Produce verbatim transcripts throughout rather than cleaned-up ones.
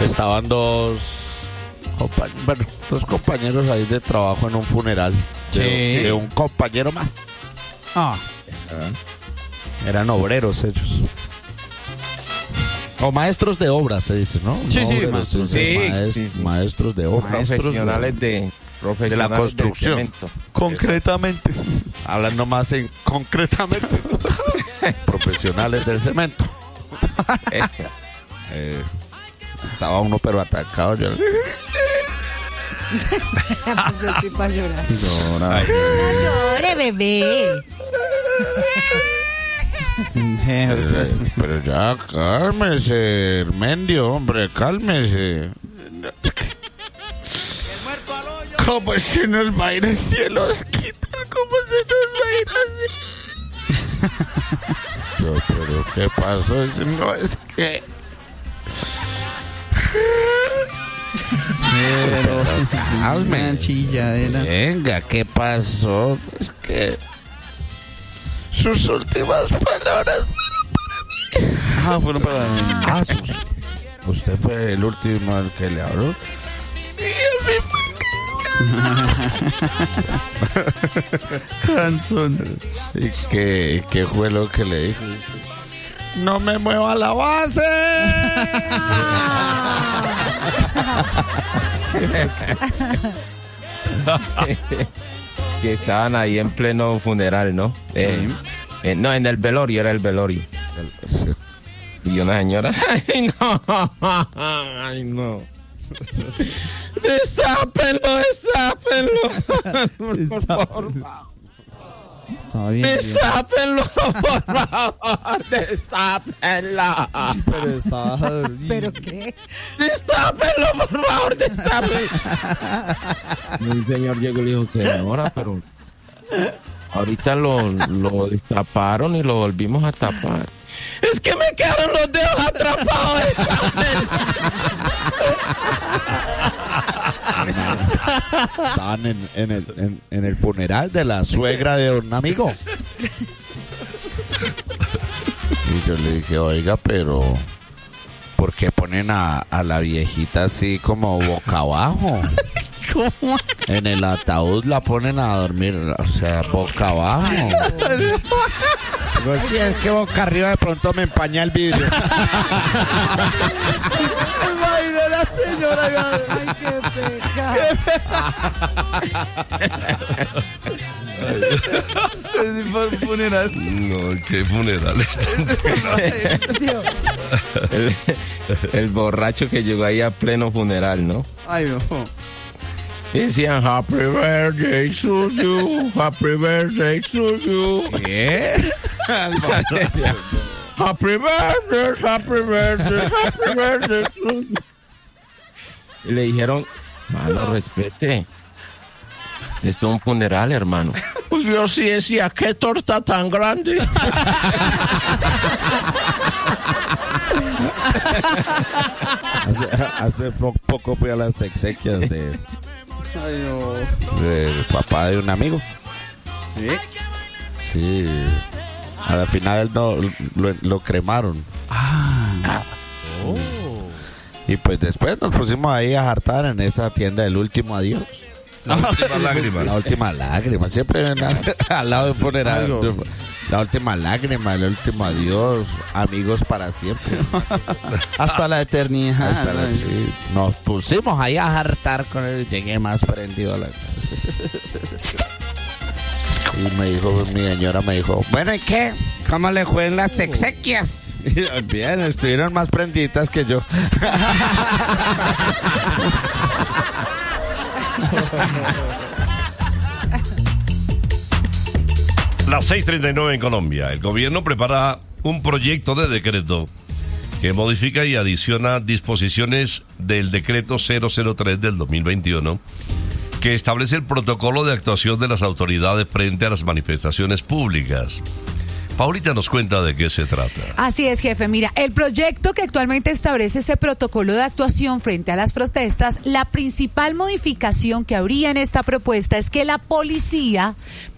estaban dos, compa- bueno, dos compañeros ahí de trabajo en un funeral de, Sí. de un compañero más. Ah, Eran obreros ellos. O maestros de obra, se dice, ¿no? Sí, No sí, obreros, maestros se de- dice sí, maes- sí, sí. maestros de obra. Profesionales de, profesionales de la construcción. del cemento. Concretamente. Hablando más en concretamente. Profesionales del cemento. Eso. Eh, estaba uno pero atacado. Yo... Empezó el tipo a llorar. Llora. No llore, bebé. Eh, pero ya cálmese, Hermendio, hombre, cálmese. ¿Cómo se nos va a ir el cielo? Quitar, ¿cómo se nos va a ir así? Yo, pero ¿qué pasó? Dice, no, es que... pero Cálmese. una chilladera. Venga, ¿qué pasó? Es que... Sus últimas palabras Ah, fueron para mí. Ah, sus- ¿Usted fue el último al que le habló? Sí, Canzón. ¿Y qué, qué fue lo que le dijo? ¡No me mueva la base! Que estaban ahí en pleno funeral, ¿no? Eh, eh, no, en el velorio, era el velorio. Y una señora, ay no, ay no. Desápenlo, desápenlo. Por favor. Estaba bien. Desápenlo, por favor, desápenlo. Pero estaba dormido. ¿Pero qué? Destápenlo, por favor, destápenlo. El señor llegó y le dijo, señora, pero ahorita lo, lo destaparon y lo volvimos a tapar. Es que me quedaron los dedos atrapados. Estaban en, en, el, en, en el funeral de la suegra de un amigo. Y yo le dije, oiga, pero ¿por qué ponen a, a la viejita así como boca abajo? ¿Cómo? En el ataúd la ponen a dormir, o sea, boca abajo. Digo, sí, es que boca arriba de pronto me empaña el vidrio. Imagina la señora. Ay, qué pecado. Usted sí fue al funeral. No, qué funeral está. Dios. El, el borracho que llegó ahí a pleno funeral, ¿no? Ay, no. Y decían, Happy birthday to you, Happy birthday to you. ¿Qué? Happy birthday, happy birthday, happy birthday to you. Y le dijeron, mano, respete. Es un funeral, hermano. Pues yo sí decía, qué torta tan grande. Hace, hace fo- poco fui a las exequias de, Ay, no. del papá de un amigo. ¿Sí? Sí. A la final no, lo, lo cremaron. Ah. Y pues después nos pusimos ahí a hartar en esa tienda del último adiós. La última lágrima. La última lágrima. Siempre ven a- al lado de un funeral. Algo. La última lágrima, el último adiós. Amigos para siempre. Hasta la eternidad. Hasta la- Ay. sí. Nos pusimos ahí a hartar con él. Llegué más prendido a la... Y me dijo, mi señora me dijo, bueno, ¿y qué? ¿Cómo le fue en las exequias? Y yo, bien, estuvieron más prendidas que yo. Las seis treinta y nueve en Colombia. El gobierno prepara un proyecto de decreto que modifica y adiciona disposiciones del decreto cero cero tres del dos mil veintiuno que establece el protocolo de actuación de las autoridades frente a las manifestaciones públicas. Paulita nos cuenta de qué se trata. Así es, jefe. Mira, el proyecto que actualmente establece ese protocolo de actuación frente a las protestas, la principal modificación que habría en esta propuesta es que la policía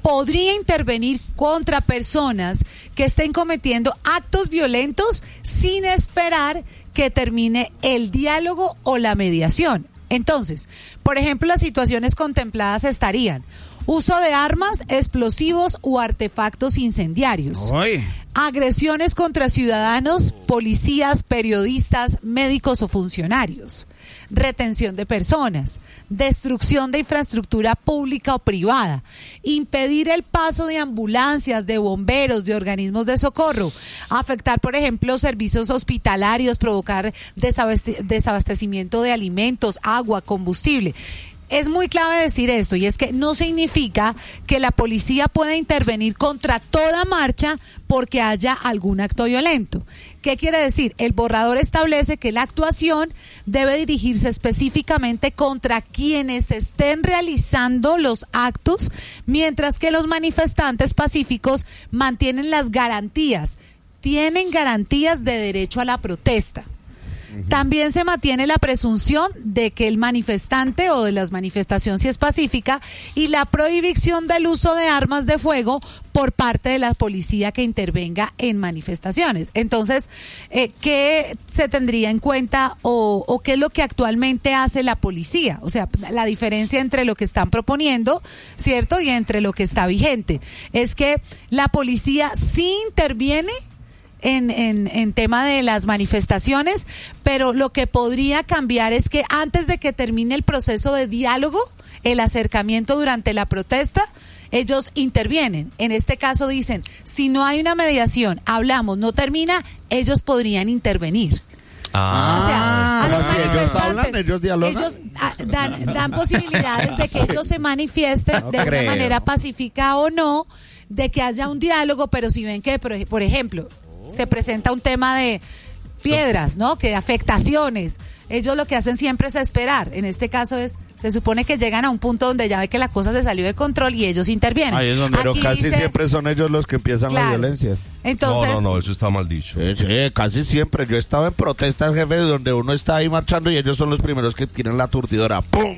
podría intervenir contra personas que estén cometiendo actos violentos sin esperar que termine el diálogo o la mediación. Entonces, por ejemplo, las situaciones contempladas estarían: uso de armas, explosivos o artefactos incendiarios. Uy. Agresiones contra ciudadanos, policías, periodistas, médicos o funcionarios. Retención de personas, destrucción de infraestructura pública o privada, impedir el paso de ambulancias, de bomberos, de organismos de socorro, afectar, por ejemplo, servicios hospitalarios, provocar desabast- desabastecimiento de alimentos, agua, combustible. Es muy clave decir esto, y es que no significa que la policía pueda intervenir contra toda marcha porque haya algún acto violento. ¿Qué quiere decir? El borrador establece que la actuación debe dirigirse específicamente contra quienes estén realizando los actos, mientras que los manifestantes pacíficos mantienen las garantías, tienen garantías de derecho a la protesta. También se mantiene la presunción de que el manifestante o de las manifestaciones, si es pacífica, y la prohibición del uso de armas de fuego por parte de la policía que intervenga en manifestaciones. Entonces, eh, ¿qué se tendría en cuenta o, o qué es lo que actualmente hace la policía? O sea, la diferencia entre lo que están proponiendo, ¿cierto?, y entre lo que está vigente. Es que la policía sí interviene En, en, en tema de las manifestaciones, pero lo que podría cambiar es que antes de que termine el proceso de diálogo, el acercamiento durante la protesta, ellos intervienen. En este caso dicen, si no hay una mediación, hablamos, no termina, ellos podrían intervenir. Ah, O sea, a ¿cómo los así? Ellos manifestantes, hablan, ellos dialogan. ellos, ah, dan, dan posibilidades de que ellos se manifiesten No de una creo. manera pacífica o no, de que haya un diálogo, pero si ven que, por, por ejemplo, se presenta un tema de piedras, ¿no?, que de afectaciones, ellos lo que hacen siempre es esperar. En este caso es, se supone que llegan a un punto donde ya ve que la cosa se salió de control y ellos intervienen. Ahí es donde- Pero Aquí casi dice- siempre son ellos los que empiezan Claro. la violencia. Entonces, no, no, no, eso está mal dicho. Sí, sí, casi siempre. Yo he estado en protestas, jefe, donde uno está ahí marchando y ellos son los primeros que tienen la aturdidora. ¡Pum!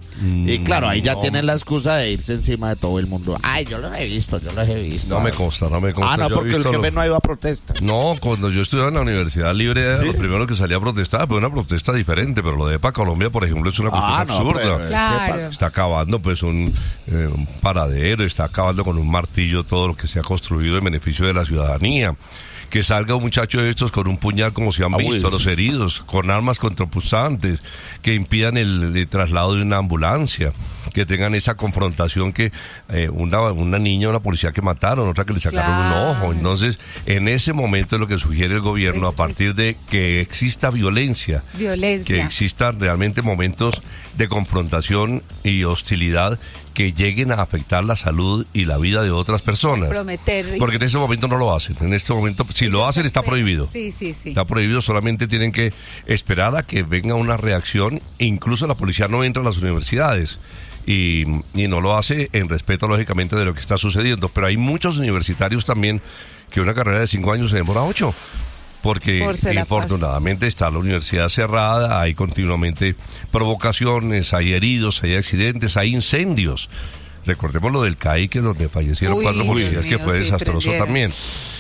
Y claro, ahí ya no. tienen la excusa de irse encima de todo el mundo. Ay, yo los he visto, yo los he visto. No me consta, no me consta. Ah, no, Yo he porque el visto jefe lo- no ha ido a protestas. No, cuando yo estudiaba en la Universidad Libre, era ¿Sí? los primeros que salía a protestar, pero una protesta diferente. Pero lo de EPA Colombia, por ejemplo, es una cuestión Ah, no, absurda. pero- claro. Está acabando pues un, eh, un paradero, está acabando con un martillo todo lo que se ha construido en beneficio de la ciudadanía. Que salga un muchacho de estos con un puñal como se han Ah, visto, uy. los heridos, con armas contrapunzantes, que impidan el, el traslado de una ambulancia, que tengan esa confrontación que eh, una, una niña, una policía que mataron, otra que le sacaron Claro. un ojo. Entonces, en ese momento es lo que sugiere el gobierno, Es- a partir de que exista violencia, que violencia. existan realmente momentos de confrontación y hostilidad que lleguen a afectar la salud y la vida de otras personas. Prometer. Porque en este momento no lo hacen. En este momento, si lo hacen, está prohibido. Sí, sí, sí. Está prohibido, solamente tienen que esperar a que venga una reacción. Incluso la policía no entra a las universidades. Y, y no lo hace en respeto, lógicamente, de lo que está sucediendo. Pero hay muchos universitarios también que una carrera de cinco años se demora ocho. Porque Por se la infortunadamente está la universidad cerrada, hay continuamente provocaciones, hay heridos, hay accidentes, hay incendios. Recordemos lo del C A I, que donde fallecieron Uy, cuatro Dios policías, que mío, fue sí, desastroso prendieron. también.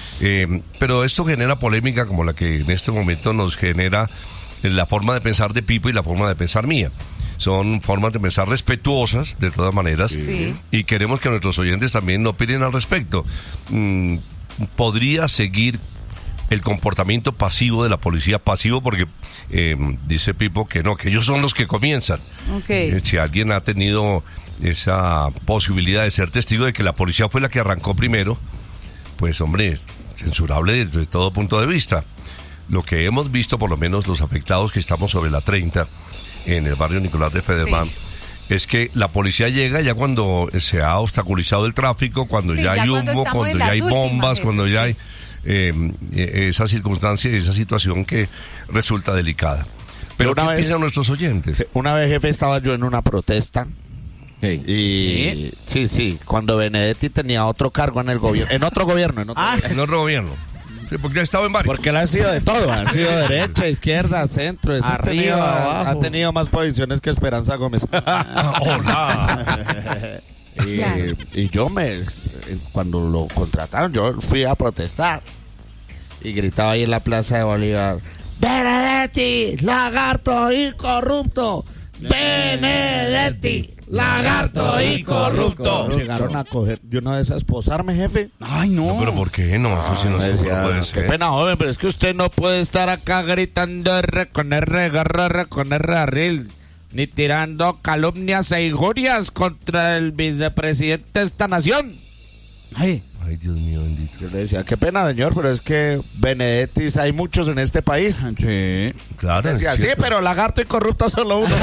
Eh, pero esto genera polémica como la que en este momento nos genera la forma de pensar de Pipo y la forma de pensar mía. Son formas de pensar respetuosas, de todas maneras, Sí. y queremos que nuestros oyentes también opinen al respecto. Mm, ¿Podría seguir el comportamiento pasivo de la policía? Pasivo porque eh, dice Pipo que no, que ellos son los que comienzan. Ok. Eh, si alguien ha tenido esa posibilidad de ser testigo de que la policía fue la que arrancó primero, pues hombre, censurable desde todo punto de vista. Lo que hemos visto, por lo menos los afectados que estamos sobre la treinta, en el barrio Nicolás de Federman, Sí. es que la policía llega ya cuando se ha obstaculizado el tráfico, cuando Sí, ya ya hay cuando humo, estamos cuando en ya las hay últimas, bombas, jefe, cuando ya sí. hay eh, eh, esa circunstancia y esa situación que resulta delicada. Pero Una ¿qué vez- piensan nuestros oyentes? Una vez, jefe, estaba yo en una protesta Sí. y... Sí, sí, cuando Benedetti tenía otro cargo en el gobierno. En otro gobierno, en otro Ah, gobierno. En otro gobierno. Sí, porque ha estado en varios. Porque él ha sido de todo, ha sido derecha, izquierda, centro, ese ha Arriba, tenido, abajo. ha tenido más posiciones que Esperanza Gómez. Ah, hola. Y, Claro. y yo me, cuando lo contrataron, yo fui a protestar y gritaba ahí en la Plaza de Bolívar: Benedetti, lagarto y corrupto. Benedetti, lagarto y corrupto. Llegaron a coger, yo una vez a esposarme, jefe. Ay, no. No, pero ¿por qué? No, eso sí no, Me se decía, puede qué ser. pena, joven, pero es que usted no puede estar acá gritando R con R, garra, R con R, arril, ni tirando calumnias e injurias contra el vicepresidente de esta nación. Ay. Ay, Dios mío, bendito. Yo le decía, qué pena, señor, pero es que Benedettis hay muchos en este país. Sí. Claro. Decía, es sí, cierto. pero lagarto y corrupto solo uno.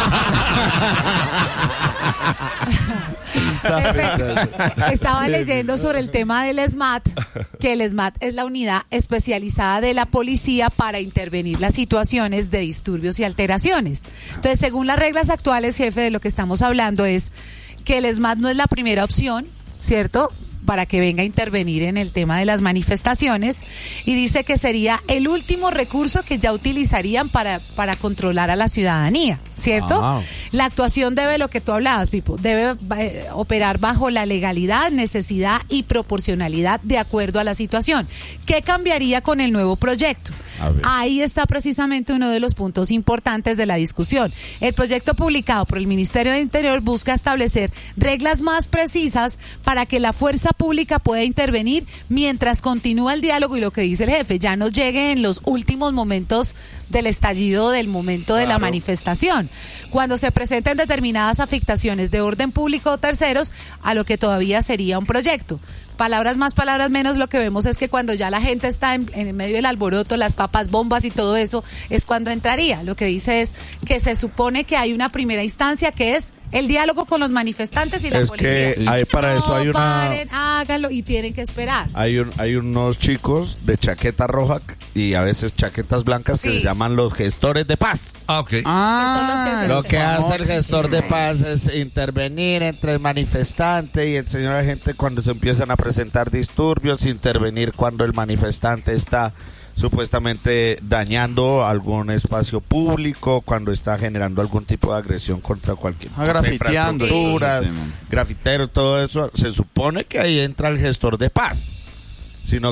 Jefe, estaba leyendo sobre el tema del SMAT, que el SMAT es la unidad especializada de la policía para intervenir las situaciones de disturbios y alteraciones. Entonces, según las reglas actuales, jefe, de lo que estamos hablando es que el SMAT no es la primera opción, ¿cierto?, para que venga a intervenir en el tema de las manifestaciones, y dice que sería el último recurso que ya utilizarían para, para controlar a la ciudadanía, ¿cierto? Ah. La actuación debe, lo que tú hablabas, Pipo, debe eh, operar bajo la legalidad, necesidad y proporcionalidad de acuerdo a la situación. ¿Qué cambiaría con el nuevo proyecto? A ver. Ahí está precisamente uno de los puntos importantes de la discusión. El proyecto publicado por el Ministerio de Interior busca establecer reglas más precisas para que la fuerza pública pueda intervenir mientras continúa el diálogo, y lo que dice el jefe, ya nos llegue en los últimos momentos del estallido del momento de la manifestación, cuando se presenten determinadas afectaciones de orden público o terceros a lo que todavía sería un proyecto. Palabras más, palabras menos, lo que vemos es que cuando ya la gente está en, en medio del alboroto, las papas, bombas y todo eso, es cuando entraría. Lo que dice es que se supone que hay una primera instancia que es el diálogo con los manifestantes y la Es policía. que hay, para eso hay No una... paren, háganlo, y tienen que esperar. Hay, un, hay unos chicos de chaqueta roja y a veces chaquetas blancas que Sí. se llaman los gestores de paz. Ah, ok. Ah, Lo que hace el famoso, gestor sí. de paz es intervenir entre el manifestante y el señor agente cuando se empiezan a presentar disturbios, intervenir cuando el manifestante está supuestamente dañando algún espacio público, cuando está generando algún tipo de agresión contra cualquier Ah, grafiteando. infraestructura, Sí. grafitero, todo eso. Se supone que ahí entra el gestor de paz, sino